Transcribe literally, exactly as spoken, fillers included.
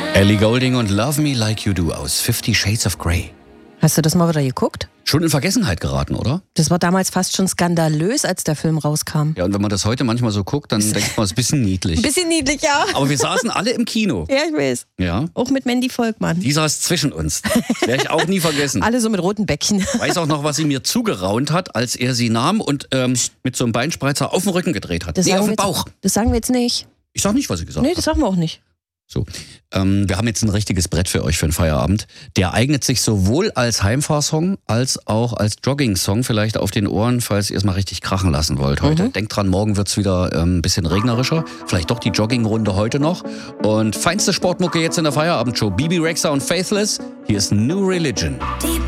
Ellie Goulding und Love Me Like You Do aus Fifty Shades of Grey. Hast du das mal wieder geguckt? Schon in Vergessenheit geraten, oder? Das war damals fast schon skandalös, als der Film rauskam. Ja, und wenn man das heute manchmal so guckt, dann denkt man, es ist ein bisschen niedlich. Ein bisschen niedlich, ja. Aber wir saßen alle im Kino. Ja, ich weiß. Ja. Auch mit Mandy Volkmann. Die saß zwischen uns. Das werde ich auch nie vergessen. Alle so mit roten Bäckchen. Ich weiß auch noch, was sie mir zugeraunt hat, als er sie nahm und ähm, mit so einem Beinspreizer auf den Rücken gedreht hat. Das Nee, sagen auf wir den jetzt- Bauch. Das sagen wir jetzt nicht. Ich sag nicht, was sie gesagt Nee, hat. das sagen wir auch nicht. So, ähm, wir haben jetzt ein richtiges Brett für euch für den Feierabend. Der eignet sich sowohl als Heimfahrsong als auch als Jogging-Song vielleicht auf den Ohren, falls ihr es mal richtig krachen lassen wollt heute. Mhm. Denkt dran, morgen wird's wieder ähm, ein bisschen regnerischer. Vielleicht doch die Joggingrunde heute noch. Und feinste Sportmucke jetzt in der Feierabend-Show. Bibi Rexha und Faithless. Hier ist New Religion. Deep